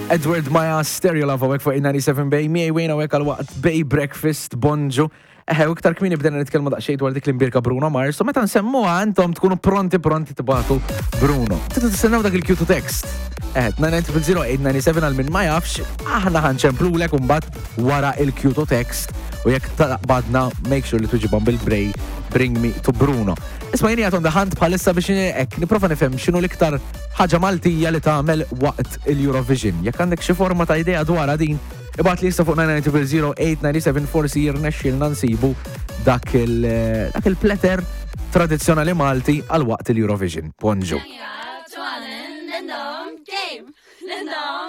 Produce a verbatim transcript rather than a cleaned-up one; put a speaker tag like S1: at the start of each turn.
S1: Edward Maja Stereo Love għek fuq ninety-seven Bay, miej wejna għek għal-waqt Bay Breakfast, Bonġu. Eħe, u iktar kmini bdena nitkelmu daqxej dwar dik l-imbirka Bruno Mars, u meta nsemmuha għantom tkunu pronti pronti tibatu Bruno. Titu tistennaw dak il-Q two text. Eħe, nine zero zero eight nine seven għal min ma jafx, aħna ħanċemplu l-ek umbat wara il-Q two text, u jek taqbadna, make sure li tuġibom bil-brej, bring me to Bruno. Isma jini għaton daħant bħalissa biex ek, niprofa nifem xinu l-iktar ħaġa Maltija li tagħmel waqt il-Eurovision. Jekk għandek xi forma ta' idea dwar din, ibat li jista fuq nine zero zero eight nine seven forsi jirnexxilna nsibu dak il-pletter tradizzjonali Malti għal waqt il-Eurovision. Bonġu.
S2: L-indom game, l-indom